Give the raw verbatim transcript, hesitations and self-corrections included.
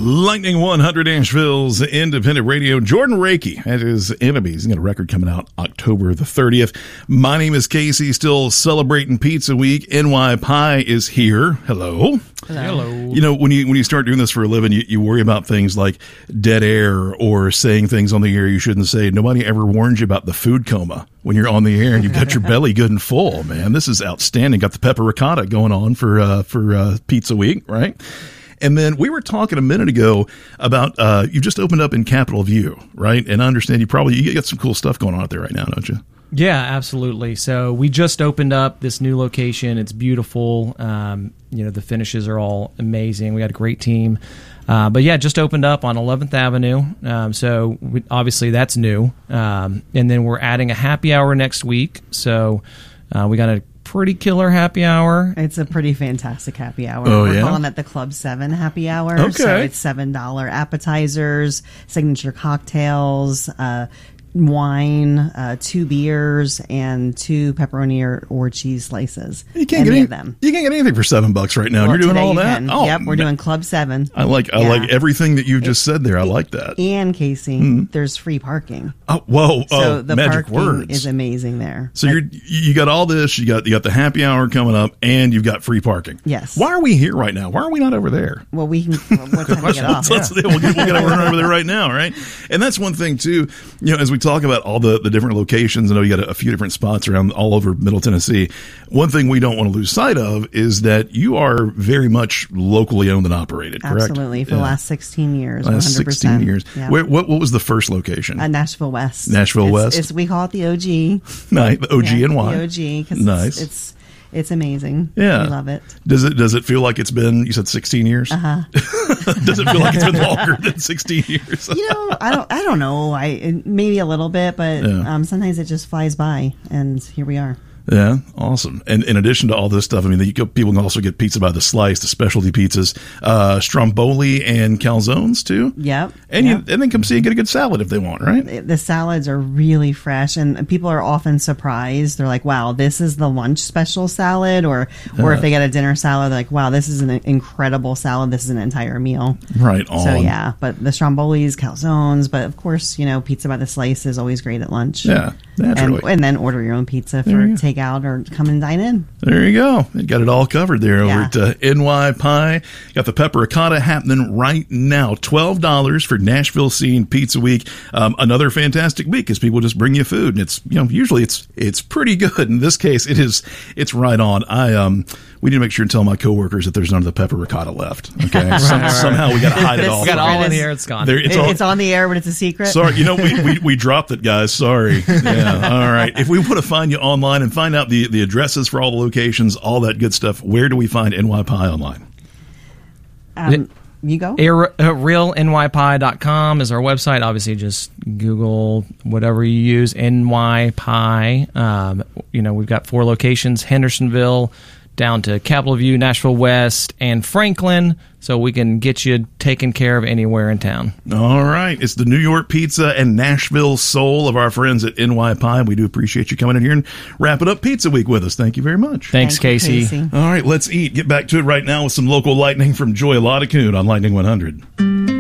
Lightning one hundred, Asheville's independent radio. Jordan Rakey at his enemies. He's got a record coming out October the thirtieth. My name is Casey, still celebrating Pizza Week. N Y Pie is here. Hello. Hello. You know, when you when you start doing this for a living, you, you worry about things like dead air or saying things on the air you shouldn't say. Nobody ever warns you about the food coma when you're on the air and you've got your belly good and full, man. This is outstanding. Got the pepper ricotta going on for, uh, for uh, Pizza Week, right? And then we were talking a minute ago about uh, you just opened up in Capitol View, right? And I understand you probably you got some cool stuff going on out there right now, don't you? Yeah, absolutely. So we just opened up this new location. It's beautiful. Um, you know, the finishes are all amazing. We got a great team. Uh, but yeah, just opened up on eleventh Avenue. Um, so we, obviously that's new. Um, and then we're adding a happy hour next week. So uh, we got a pretty killer happy hour. It's a pretty fantastic happy hour. Oh, We're yeah? calling it the Club seven happy hour. Okay. So it's seven dollars appetizers, signature cocktails, uh, wine, uh, two beers, and two pepperoni or, or cheese slices. You can't any get any, of them. You can't get anything for seven bucks right now. Well, You're doing today all you that. can. Oh, yep, we're man. doing Club seven. I like I Yeah. like everything that you just said there. I like that. And Casey, Mm-hmm. there's free parking. Oh, whoa! So oh, the magic parking words. is amazing there. So Like, you're you got all this. You got you got the happy hour coming up, and you've got free parking. Yes. Why are we here right now? Why are we not over there? well, we can. Well, what time to get off? Let's, let's, we'll get, we'll get over, over there right now, right? And that's one thing too. You know, as we talk about all the, the different locations, I know you got a, a few different spots around all over Middle Tennessee. One thing we don't want to lose sight of is that you are very much locally owned and operated. Correct? Absolutely, for Yeah. the last sixteen years. Last one hundred percent. sixteen years. Yeah. Where, what what was the first location? Uh, Nashville West. Nashville It's- West? It's, we call it the O G. Nice, the O G Yeah, and Y. The O G. 'Cause Nice. It's, it's it's amazing. Yeah. we love it. Does it does it feel like it's been? You said sixteen years. Uh Uh-huh. huh. Does it feel like it's been longer than sixteen years? You know, I don't I don't know. I it- maybe a little bit, but Yeah. um, sometimes it just flies by, and here we are. Yeah, awesome. And in addition to all this stuff, I mean, you go, people can also get pizza by the slice, the specialty pizzas, uh, stromboli and calzones too. Yep. And yep. you and then come see and get a good salad if they want, right? The salads are really fresh, and people are often surprised. They're like, "Wow, this is the lunch special salad," or, or Uh. if they get a dinner salad, they're like, "Wow, this is an incredible salad. This is an entire meal." Right on. So yeah, but the strombolis, calzones, but of course, you know, pizza by the slice is always great at lunch. Yeah, naturally. and, and then order your own pizza There for you go. takeout or come and dine in. There you go. You got it all covered there over Yeah. at uh, N Y Pie. Got the pepper ricotta happening right now. twelve dollars for Nashville Scene Pizza Week. Um, another fantastic week as people just bring you food. And it's, you know, usually it's, it's pretty good. In this case, it is, it's right on. I, um, we need to make sure and tell my coworkers that there's none of the pepper ricotta left. Okay. Right, Some, right. somehow we got to hide it This- all. We got all in It's- here. It's gone. There, it's It- all, it's on the air, but it's a secret. Sorry, you know, we, we, we dropped it, guys. Sorry. Yeah. All right. If we want to find you online and find out the, the addresses for all the locations, all that good stuff, where do we find N Y Pie online? Um, you go. Air, uh, real N Y pie dot com is our website. Obviously, just Google whatever you use, N Y Pie. Um, you know, we've got four locations, Hendersonville down to Capitol View, Nashville West, and Franklin, so we can get you taken care of anywhere in town. All right. It's the New York pizza and Nashville soul of our friends at N Y Pie. We do appreciate you coming in here and wrapping up Pizza Week with us. Thank you very much. Thanks, Thank you, Casey. All right, let's eat. Get back to it right now with some local lightning from Joy Loticoon on Lightning one hundred.